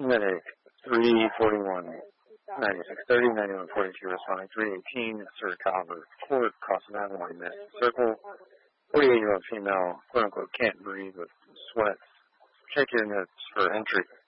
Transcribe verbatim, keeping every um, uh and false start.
Medic three forty-one, ninety-six thirty, ninety-one forty-two responding three eighteen, Sir Calver Court, cross nine one missed circle, forty-eight-year-old female, quote-unquote, can't breathe with sweats. Check your notes for entry.